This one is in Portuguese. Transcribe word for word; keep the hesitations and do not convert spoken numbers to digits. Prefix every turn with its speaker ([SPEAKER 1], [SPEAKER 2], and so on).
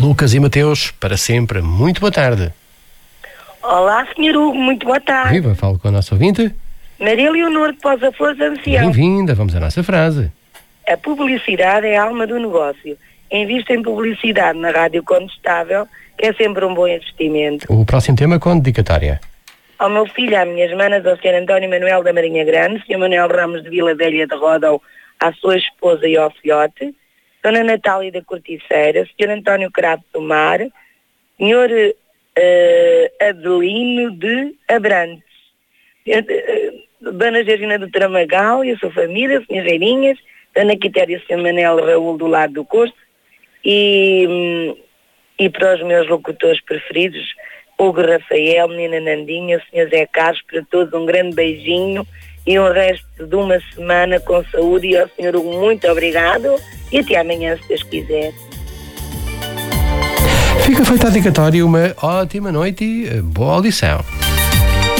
[SPEAKER 1] Lucas e Mateus, para sempre, muito boa tarde.
[SPEAKER 2] Olá, senhor Hugo, muito boa tarde.
[SPEAKER 1] Viva, falo com a nossa ouvinte.
[SPEAKER 2] Maria Leonor de Pós Flores Ancião.
[SPEAKER 1] Bem-vinda, vamos à nossa frase.
[SPEAKER 2] A publicidade é a alma do negócio. Invista em publicidade na Rádio Condestável, que é sempre um bom investimento.
[SPEAKER 1] O próximo tema com dedicatória.
[SPEAKER 2] Ao meu filho, às minhas manas, ao senhor António Manuel da Marinha Grande, senhor Manuel Ramos de Vila Velha de Rodão, à sua esposa e ao filhote, dona Natália da Corticeira, senhor António Cravo do Mar, senhor uh, Adelino de Abrantes, uh, dona Georgina do Tramagal e a sua família, senhor Reirinhas, dona Quitéria e senhor Manel Raul do Lado do Costo, e, e para os meus locutores preferidos, Hugo Rafael, menina Nandinha, o senhor Zé Carlos, para todos um grande beijinho e um resto de uma semana com saúde. E ao senhor Hugo, muito obrigado e até amanhã, se Deus quiser.
[SPEAKER 1] Fica feita a dedicatória, uma ótima noite e boa audição.